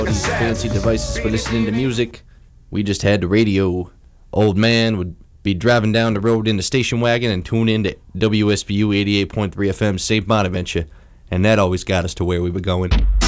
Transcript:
these fancy devices for listening to music. We just had the radio. Old man would be driving down the road in the station wagon and tune in to WSBU 88.3 FM St. Bonaventure, and that always got us to where we were going.